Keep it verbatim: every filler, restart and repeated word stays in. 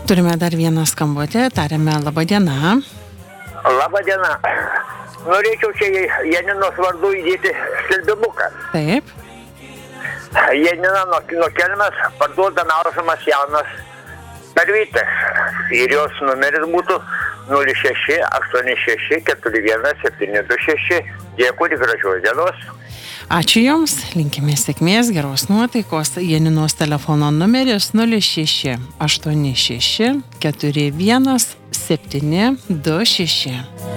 Turime dar vieną skambutį, tariame laba diena. Labą dieną. Norėčiau čia Janinos vardu įdėti skelbimuką. Taip. Janina nuo, nuo Kelmės parduoda melžamas jaunas karvytės. Ir jos numeris būtų nulis šeši aštuoni šeši keturi vienas septyni du šeši. Dėkui, gražios dienos. Ačiū Jums, linkime sėkmės, geros nuotaikos. Janinos telefono numeris nulis šeši aštuoni šeši keturi vienas septyni du šeši.